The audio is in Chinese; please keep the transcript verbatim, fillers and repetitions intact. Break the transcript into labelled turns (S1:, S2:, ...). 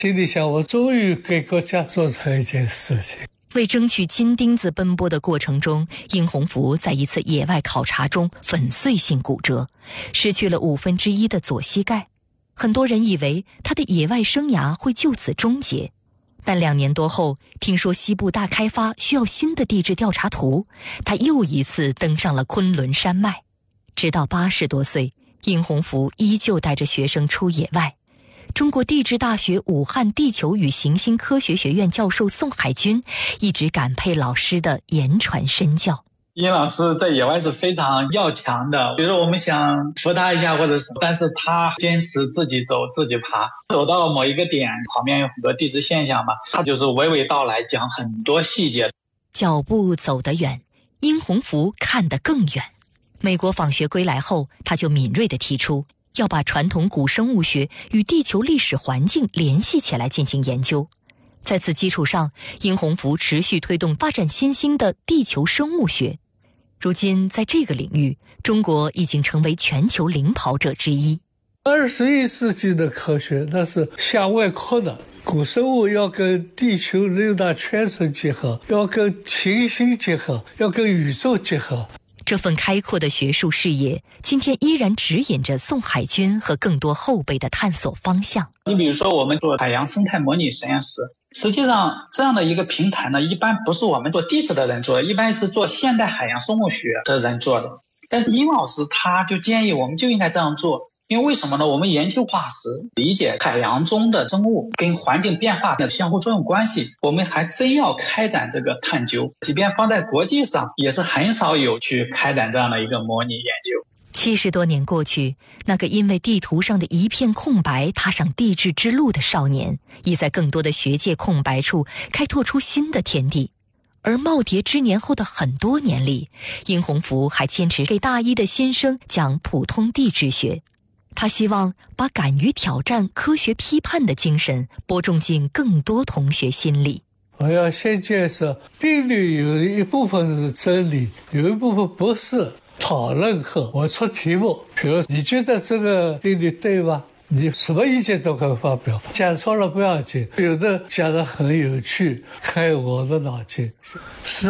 S1: 心里想，我终于给国家做成一件事情。
S2: 为争取金钉子奔波的过程中，殷洪福在一次野外考察中粉碎性骨折，失去了五分之一的左膝盖。很多人以为他的野外生涯会就此终结，但两年多后，听说西部大开发需要新的地质调查图，他又一次登上了昆仑山脉。直到八十多岁，殷洪福依旧带着学生出野外。中国地质大学武汉地球与行星科学学院教授宋海军一直感佩老师的言传身教。
S3: 殷老师在野外是非常要强的，比如说我们想扶他一下，或者是，但是他坚持自己走自己爬，走到某一个点，旁边有很多地质现象嘛，他就是娓娓道来，讲很多细节。
S2: 脚步走得远，殷洪福看得更远。美国访学归来后，他就敏锐地提出要把传统古生物学与地球历史环境联系起来进行研究。在此基础上，殷洪福持续推动发展新兴的地球生物学。如今在这个领域，中国已经成为全球领跑者之一。
S1: 二十一世纪的科学那是向外扩的，古生物要跟地球六大圈层结合，要跟行星结合，要跟宇宙结合。
S2: 这份开阔的学术视野，今天依然指引着宋海军和更多后辈的探索方向。
S3: 你比如说，我们做海洋生态模拟实验室，实际上这样的一个平台呢，一般不是我们做地质的人做的，一般是做现代海洋生物学的人做的。但是殷老师他就建议我们就应该这样做。因为为什么呢？我们研究化石，理解海洋中的生物跟环境变化的相互作用关系，我们还真要开展这个探究，即便放在国际上也是很少有去开展这样的一个模拟研究。
S2: 七十多年过去，那个因为地图上的一片空白踏上地质之路的少年，已在更多的学界空白处开拓出新的天地。而耄耋之年后的很多年里，殷洪福还坚持给大一的新生讲普通地质学。他希望把敢于挑战科学批判的精神播种进更多同学心里。
S1: 我要先介绍，定律有一部分是真理，有一部分不是。讨论后我出题目，比如你觉得这个定律对吗？你什么意见都可以发表，讲错了不要紧，有的讲得很有趣，开我的脑筋。是